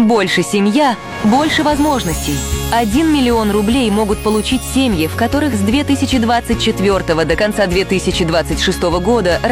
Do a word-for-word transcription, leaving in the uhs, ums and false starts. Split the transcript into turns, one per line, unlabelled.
Больше семья, больше возможностей. Один миллион рублей могут получить семьи, в которых с две тысячи двадцать четвёртого до конца две тысячи двадцать шестого года